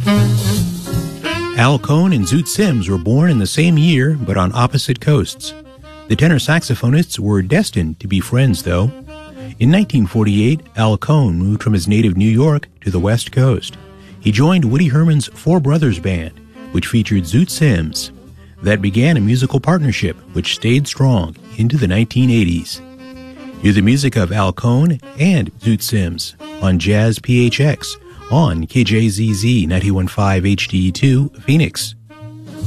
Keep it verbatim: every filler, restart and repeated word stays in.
Al Cohn and Zoot Sims were born in the same year, but on opposite coasts. The tenor saxophonists were destined to be friends, though. In nineteen forty-eight, Al Cohn moved from his native New York to the West Coast. He joined Woody Herman's Four Brothers Band, which featured Zoot Sims. That began a musical partnership which stayed strong into the nineteen eighties. Hear the music of Al Cohn and Zoot Sims on Jazz P H X on K J Z Z ninety-one point five H D two, Phoenix.